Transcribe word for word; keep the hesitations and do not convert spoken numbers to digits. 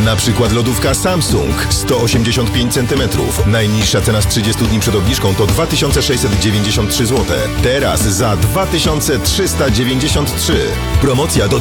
Na przykład lodówka Samsung sto osiemdziesiąt pięć centymetrów. Najniższa cena z trzydziestu dni przed obniżką to dwa tysiące sześćset dziewięćdziesiąt trzy złote. Teraz za dwa tysiące trzysta dziewięćdziesiąt trzy. Promocja do